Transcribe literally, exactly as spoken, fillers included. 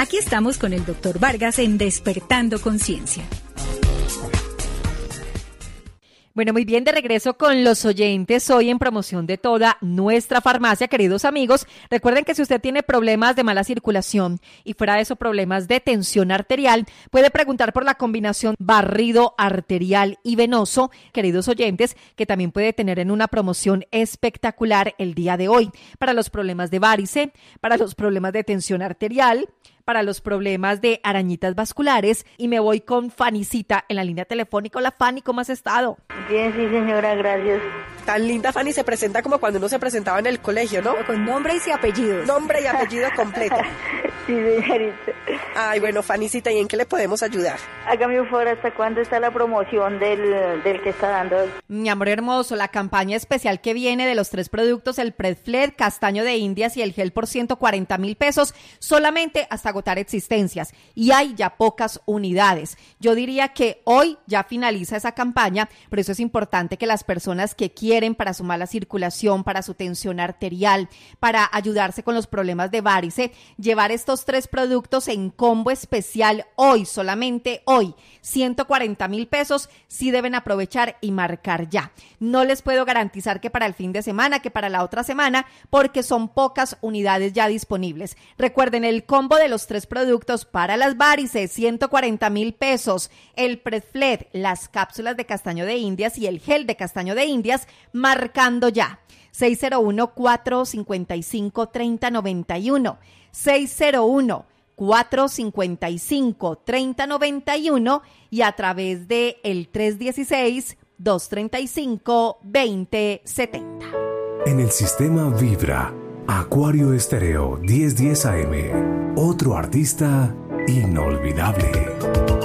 Aquí estamos con el doctor Vargas en Despertando Conciencia. Bueno, muy bien, de regreso con los oyentes hoy en promoción de toda nuestra farmacia, queridos amigos. Recuerden que si usted tiene problemas de mala circulación y fuera de eso problemas de tensión arterial, puede preguntar por la combinación barrido arterial y venoso, queridos oyentes, que también puede tener en una promoción espectacular el día de hoy para los problemas de varice, para los problemas de tensión arterial, para los problemas de arañitas vasculares. Y me voy con Fanicita en la línea telefónica. Hola Fanny, ¿cómo has estado? Bien, sí señora, gracias. Tan linda Fanny, se presenta como cuando uno se presentaba en el colegio, ¿no? Con nombre y apellidos. Nombre y apellido completo. Sí señorita. Ay, bueno, Fanicita, ¿y en qué le podemos ayudar? Hágame un favor, ¿hasta cuándo está la promoción del, del que está dando? Mi amor hermoso, la campaña especial que viene de los tres productos, el Predfled, Castaño de Indias y el gel por ciento cuarenta mil pesos, solamente hasta agotar existencias. Y hay ya pocas unidades. Yo diría que hoy ya finaliza esa campaña, por eso es importante que las personas que quieren para su mala circulación, para su tensión arterial, para ayudarse con los problemas de varice, llevar estos tres productos en combo especial hoy, solamente hoy, ciento cuarenta mil pesos, sí deben aprovechar y marcar ya. No les puedo garantizar que para el fin de semana, que para la otra semana, porque son pocas unidades ya disponibles. Recuerden, el combo de los tres productos para las varices, ciento cuarenta mil pesos, el Predfled, las cápsulas de castaño de Indias y el gel de castaño de Indias, marcando ya. seis cero uno, cuatro cinco cinco, tres cero nueve uno, seis cero uno, cuatro cinco cinco, tres cero nueve uno y a través de el tres uno seis, dos tres cinco, dos cero siete cero. En el sistema Vibra, Acuario Estéreo diez diez A M, otro artista inolvidable.